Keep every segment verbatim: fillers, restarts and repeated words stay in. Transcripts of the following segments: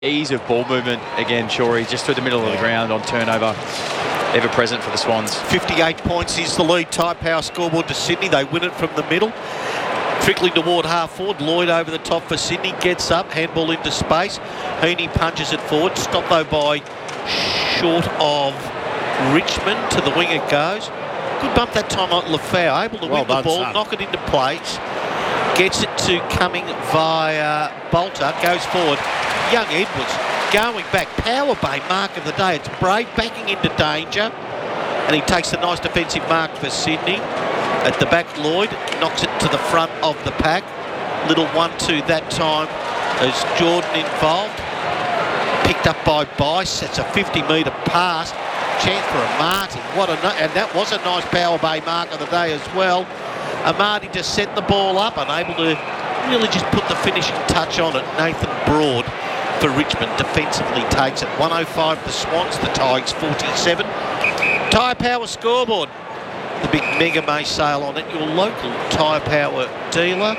Ease of ball movement again, Shorey, just through the middle of the ground on turnover, ever present for the Swans. fifty-eight points is the lead. Tyre Power scoreboard to Sydney. They win it from the middle. Trickling toward half forward. Lloyd over the top for Sydney. Gets up. Handball into space. Heaney punches it forward. Stopped though by short of Richmond. To the wing it goes. Good bump that time on Lafau. Able to well win the done, ball. son. Knock it into place. Gets it to coming via Bolter. Goes forward. Young Edwards going back. Power Bay mark of the day. It's Brave backing into danger. And he takes a nice defensive mark for Sydney. At the back, Lloyd knocks it to the front of the pack. Little one two that time as Jordan involved. Picked up by Bice. It's a fifty metre pass. Chance for Amati. What a and that was a nice Power Bay mark of the day as well. Amati just set the ball up, unable to really just put the finishing touch on it. Nathan Broad for Richmond defensively takes it. one oh five for Swans, the Tigers forty-seven. Tyre Power scoreboard. The big Mega May sale on it. Your local Tyre Power dealer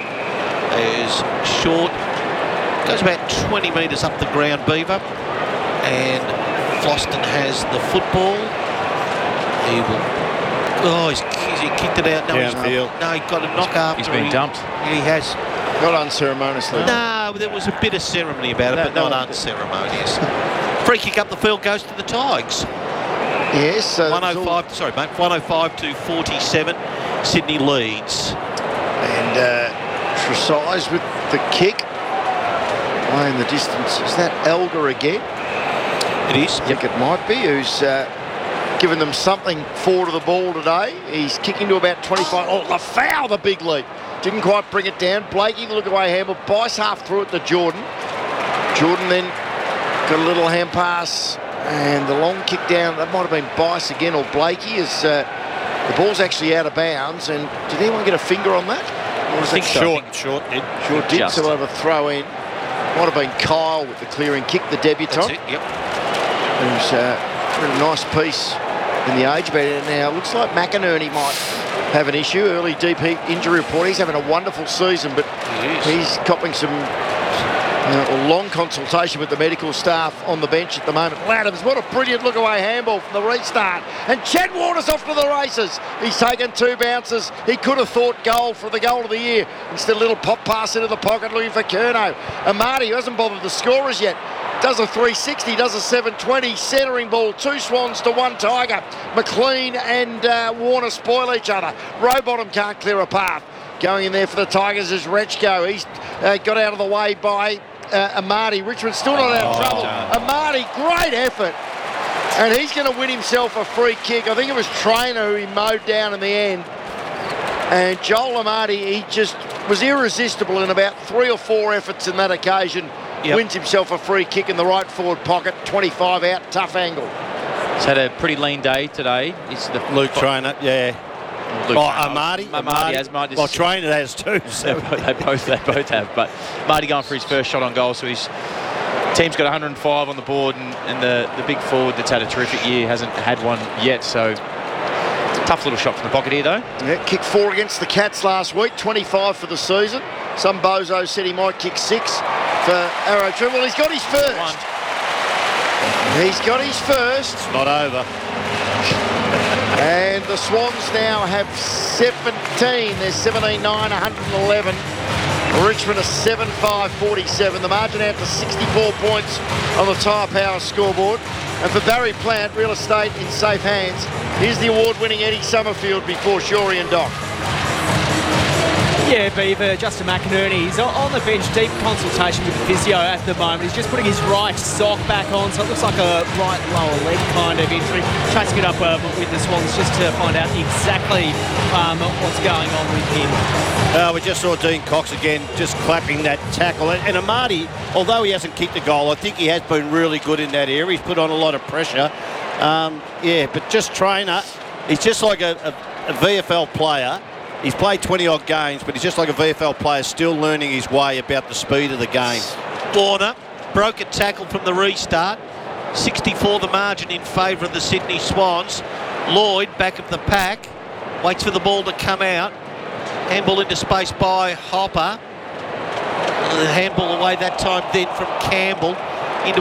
is short. Goes about twenty metres up the ground, Beaver. And Floston has the football. He will... Oh, he's, he kicked it out. No, he's, Downfield. no, he got a knock after. He's been he, dumped. He has. Not unceremoniously. No, there was a bit of ceremony about it, No, but not no. unceremonious. Free kick up the field goes to the Tigers. Yes. So one oh five, sorry, mate. one oh five to forty-seven. Sydney leads. And uh, Tresize with the kick. Way in the distance. Is that Elder again? It is. I think it might be. Who's uh, given them something forward of the ball today. He's kicking to about twenty-five. Oh, Lafau, the big leap. Didn't quite bring it down. Blakey, the look away handle. Bice half through it to Jordan. Jordan then got a little hand pass. And the long kick down, that might have been Bice again or Blakey, as uh, the ball's actually out of bounds. And did anyone get a finger on that? Or was I think that short, short did. Short did, Just. so we'll have a throw in. Might have been Kyle with the clearing kick, the debutant. That's it, yep. Who's uh, a nice piece in the age band. Now, it looks like McInerney might have an issue. Early deep heat injury report. He's having a wonderful season, but He is. he's copping some uh, long consultation with the medical staff on the bench at the moment. Laddams, what a brilliant look-away handball from the restart. And Chad Waters off to the races. He's taken two bounces. He could have thought goal for the goal of the year. Instead, a little pop pass into the pocket looking for Curnow. Amati, who hasn't bothered the scorers yet, does a three sixty, does a seven twenty, centering ball, two Swans to one Tiger. McLean and uh, Warner spoil each other. Rowbottom can't clear a path. Going in there for the Tigers is Rechko. He's uh, got out of the way by uh, Amati. Richmond still not out of Oh, trouble. done. Amati, great effort. And he's going to win himself a free kick. I think it was Trainer who he mowed down in the end. And Joel Amati, he just was irresistible in about three or four efforts in that occasion. Yep. Wins himself a free kick in the right forward pocket, twenty-five out, tough angle. He's had a pretty lean day today. It's the Luke Trainer, yeah. Luke Oh, Traynor. Amati. Amati Amati has Marty. Well, Trainer has too. They So. both, they both they both have, but Marty going for his first shot on goal, so his team's got one hundred five on the board, and, and the, the big forward that's had a terrific year hasn't had one yet, so tough little shot from the pocket here though. Yeah, kick four against the Cats last week, twenty-five for the season. Some bozo said he might kick six for Arrow Tree. Well, he's got his first. One. He's got his first. It's not over. And the Swans now have seventeen. They're seventeen nine, one hundred eleven. Richmond are seven five forty-seven. The margin out to sixty-four points on the Tyre Power scoreboard. And for Barry Plant, real estate in safe hands, here's the award-winning Eddie Summerfield before Shorey and Doc. Yeah, Beaver, Justin McInerney, he's on the bench, deep consultation with the physio at the moment. He's just putting his right sock back on, so it looks like a right lower leg kind of injury. Chasing it up um, with the Swans just to find out exactly um, what's going on with him. Uh, we just saw Dean Cox again just clapping that tackle. And Amati, although he hasn't kicked a goal, I think he has been really good in that area. He's put on a lot of pressure. Um, yeah, but just Trainer, he's just like a, a, a V F L player. He's played twenty odd games, but he's just like a V F L player, still learning his way about the speed of the game. Warner broke a tackle from the restart. sixty-four the margin in favour of the Sydney Swans. Lloyd back of the pack, waits for the ball to come out. Handball into space by Hopper. The handball away that time then from Campbell.